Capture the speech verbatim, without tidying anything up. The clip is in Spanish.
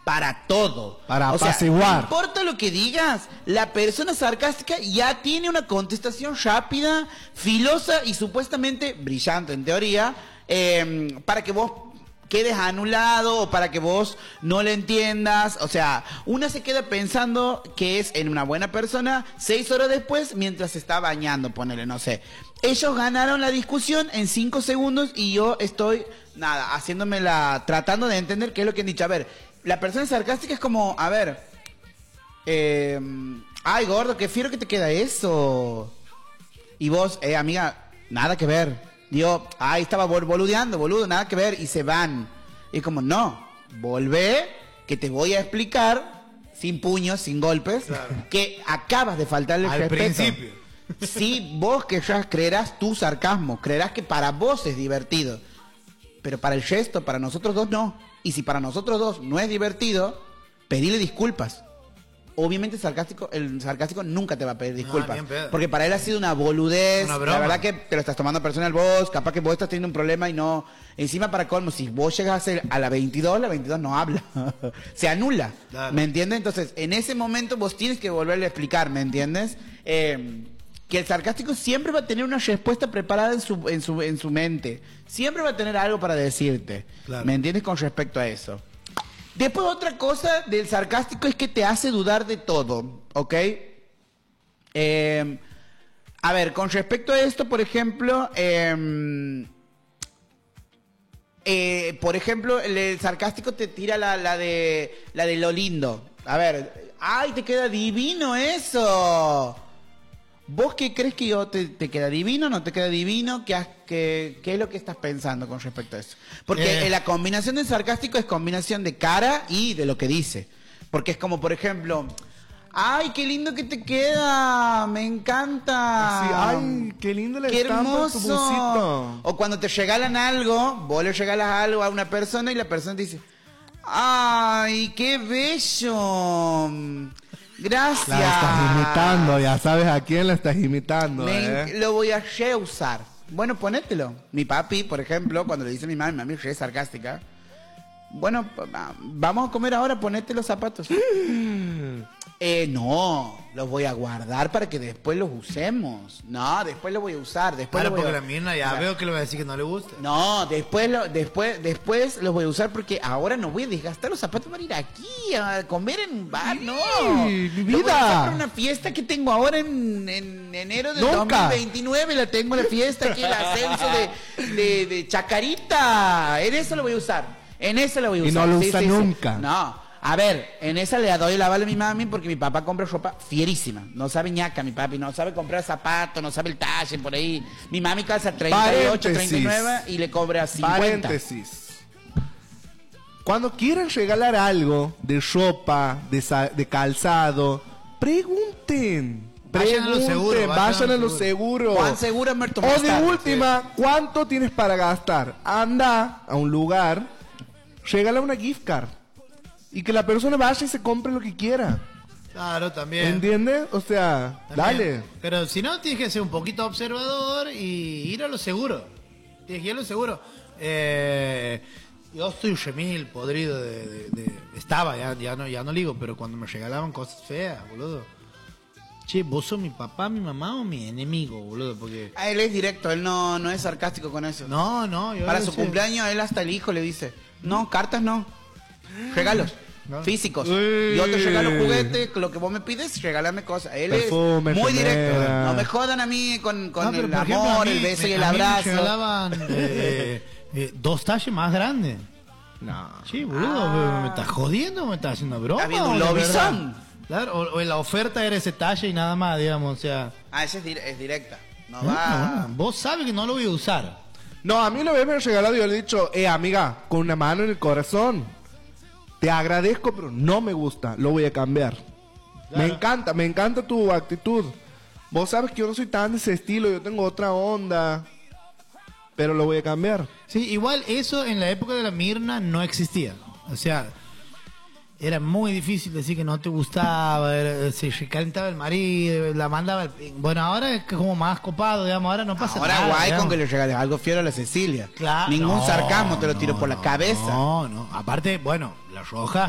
para todo. Para o sea, apaciguar. no importa lo que digas, la persona sarcástica ya tiene una contestación rápida, filosa y supuestamente brillante en teoría, eh, para que vos quedes anulado o para que vos no le entiendas. O sea, una se queda pensando que es en una buena persona seis horas después mientras se está bañando, ponele, no sé. Ellos ganaron la discusión en cinco segundos y yo estoy, nada, haciéndome la, tratando de entender qué es lo que han dicho. A ver, la persona sarcástica es como, a ver, eh, ay, gordo, qué fiero que te queda eso. Y vos, eh, amiga, nada que ver. Digo, ay, estaba bol boludeando, boludo, nada que ver, y se van. Y es como, no, volvé, que te voy a explicar, sin puños, sin golpes, claro, que acabas de faltarle el al respeto. principio. Sí, vos que ya creerás tu sarcasmo, creerás que para vos es divertido, pero para el gesto, para nosotros dos no. Y si para nosotros dos no es divertido, pedile disculpas. Obviamente el sarcástico, el sarcástico nunca te va a pedir disculpas, no, porque para él ha sido una boludez, una la verdad que te lo estás tomando personal vos, capaz que vos estás teniendo un problema y no, encima para colmo, si vos llegas a ser a la veintidós, la veintidós no habla, se anula, claro, ¿me entiendes? Entonces, en ese momento vos tienes que volverle a explicar, ¿me entiendes? Eh, que el sarcástico siempre va a tener una respuesta preparada en su, en su, en su mente, siempre va a tener algo para decirte, claro, ¿me entiendes? Con respecto a eso. Después otra cosa del sarcástico es que te hace dudar de todo, ¿ok? Eh, a ver, con respecto a esto, por ejemplo, eh, eh, por ejemplo, el, el sarcástico te tira la, la de la de lo lindo. A ver, ¡ay, te queda divino eso! ¿Vos qué crees que yo te, te queda divino, no te queda divino? ¿Qué, has, qué, ¿Qué es lo que estás pensando con respecto a eso? Porque eh. la combinación del sarcástico es combinación de cara y de lo que dice. Porque es como, por ejemplo, ¡ay, qué lindo que te queda! ¡Me encanta! Sí, ¡ay, qué lindo le ¡Qué estampa hermoso! tu busito! O cuando te regalan algo, vos le regalas algo a una persona y la persona te dice, ¡ay, qué bello! Gracias. La estás imitando, ya sabes a quién la estás imitando. Me, ¿eh? Lo voy a reusar. Bueno, ponételo. Mi papi, por ejemplo, cuando le dice a mi mami, mami re sarcástica, bueno, vamos a comer ahora, ponete los zapatos. eh, no, los voy a guardar para que después los usemos. No, después los voy a usar. Después claro, los voy porque a... la Mirna ya o sea, veo que le voy a decir que no le gusta. No, después, lo, después, después los voy a usar porque ahora no voy a desgastar los zapatos para ir aquí a comer en un bar, no. Mi vida. Lo voy a usar para una fiesta que tengo ahora en, en enero del dos mil veintinueve, la tengo la fiesta aquí, el ascenso de, de, de Chacarita. En eso lo voy a usar. En esa la voy a usar. Y no lo sí, usa sí, nunca. Sí. No, a ver, en esa le doy la bala a mi mami porque mi papá compra ropa fierísima. No sabe ñaca mi papi, no sabe comprar zapatos, no sabe el talle por ahí. Mi mami calza treinta y ocho, treinta y nueve y le cobra cincuenta. Paréntesis. Cuando quieren regalar algo de ropa, de, de calzado, pregunten. Vayan a lo seguro. Vayan, vayan a lo seguro. ¿Cuán seguro, Merto? O de última, sí. ¿Cuánto tienes para gastar? Anda a un lugar, regala una gift card. Y que la persona vaya y se compre lo que quiera. Claro, también. ¿Entiendes? O sea, también. Dale. Pero si no, tienes que ser un poquito observador y ir a lo seguro. Tienes que ir a lo seguro. Eh, yo estoy remil podrido de, de, de... Estaba, ya, ya, no, ya no digo, pero cuando me regalaban cosas feas, boludo. Che, ¿vos sos mi papá, mi mamá o mi enemigo, boludo? Porque... Ah, él es directo, él no, no es sarcástico con eso. No, no. Yo Para no su sé. cumpleaños, él hasta el hijo le dice, no, cartas no. Regalos. No. Físicos. Uy. Yo te regalo juguete, lo que vos me pides, regálame cosas. Él Perfume, es muy gemera. directo. No me jodan a mí con, con No, pero el por amor, ejemplo, a mí, el beso me, y el a abrazo. Mí me regalaban eh, eh, dos talles más grandes. No. Sí, boludo, Ah. ¿me estás jodiendo o me estás haciendo broma? Está viendo un o de lobizón. verdad? Claro, o, o la oferta era ese talle y nada más, digamos, o sea... Ah, esa es, dir es directa. No No, va... bueno, vos sabes que no lo voy a usar. No, a mí una vez me han regalado y yo le he dicho, eh, amiga, con una mano en el corazón. Te agradezco, pero no me gusta, lo voy a cambiar. Claro. Me encanta, me encanta tu actitud. Vos sabes que yo no soy tan de ese estilo, yo tengo otra onda. Pero lo voy a cambiar. Sí, igual eso en la época de la Mirna no existía. O sea, era muy difícil decir que no te gustaba, era, se recalentaba el marido, la mandaba... El, bueno, ahora es como más copado, digamos, ahora no pasa Ahora nada. guay digamos. con que le regales algo fiero a la Cecilia. Claro. Ningún No, sarcasmo te lo tiro no, por la no, cabeza. No, no. Aparte, bueno, la roja